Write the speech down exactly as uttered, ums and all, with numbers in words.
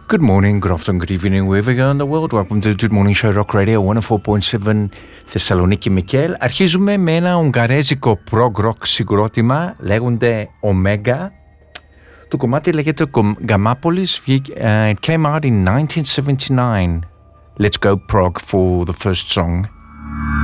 Good morning, good afternoon, good evening, wherever you are in the world. Welcome to the Good Morning Show Rock Radio εκατόν τέσσερα κόμμα επτά Θεσσαλονίκη Μικέλ. Αρχίζουμε με ένα ουγγαρέζικο prog rock συγκρότημα, λέγονται Omega. Το κομμάτι λέγεται Gammapolis. It came out in nineteen seventy-nine. Let's go prog for the first song.